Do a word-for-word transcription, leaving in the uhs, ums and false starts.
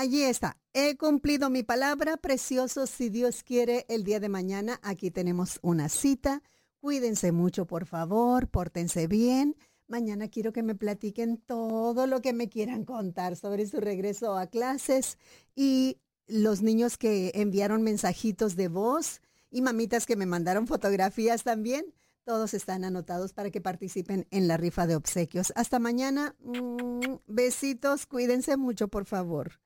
allí está. He cumplido mi palabra, preciosos. Si Dios quiere, el día de mañana aquí tenemos una cita. Cuídense mucho, por favor. Pórtense bien. Mañana quiero que me platiquen todo lo que me quieran contar sobre su regreso a clases y los niños que enviaron mensajitos de voz y mamitas que me mandaron fotografías también. Todos están anotados para que participen en la rifa de obsequios. Hasta mañana. Besitos. Cuídense mucho, por favor.